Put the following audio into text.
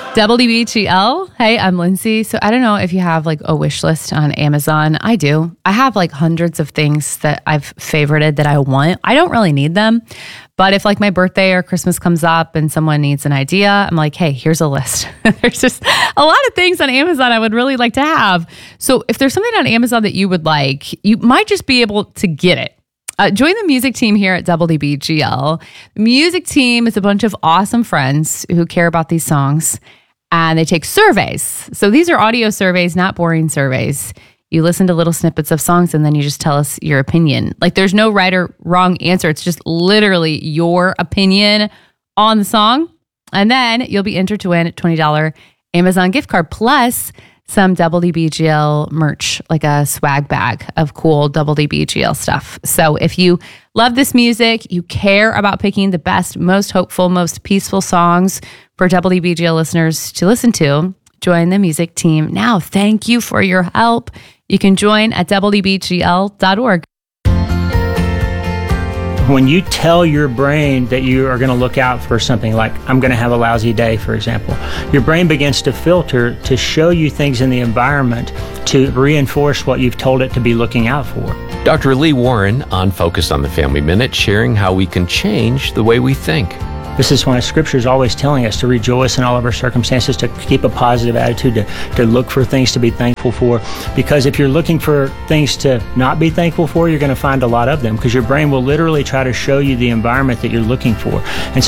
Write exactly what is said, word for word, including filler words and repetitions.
W B G L. Hey, I'm Lindsay. So I don't know if you have like a wish list on Amazon. I do. I have like hundreds of things that I've favorited that I want. I don't really need them. But if like my birthday or Christmas comes up and someone needs an idea, I'm like, hey, here's a list. There's just a lot of things on Amazon I would really like to have. So if there's something on Amazon that you would like, you might just be able to get it. Uh, join the music team here at W B G L. The music team is a bunch of awesome friends who care about these songs. And they take surveys. So these are audio surveys, not boring surveys. You listen to little snippets of songs and then you just tell us your opinion. Like there's no right or wrong answer. It's just literally your opinion on the song. And then you'll be entered to win a twenty dollars Amazon gift card plus some W B G L merch, like a swag bag of cool W B G L stuff. So if you love this music, you care about picking the best, most hopeful, most peaceful songs for W B G L listeners to listen to, join the music team now. Thank you for your help. You can join at W B G L dot org. When you tell your brain that you are going to look out for something like, I'm going to have a lousy day, for example, your brain begins to filter to show you things in the environment to reinforce what you've told it to be looking out for. Doctor Lee Warren on Focus on the Family Minute, sharing how we can change the way we think. This is why Scripture is always telling us to rejoice in all of our circumstances, to keep a positive attitude, to, to look for things to be thankful for. Because if you're looking for things to not be thankful for, you're going to find a lot of them, because your brain will literally try to show you the environment that you're looking for. And so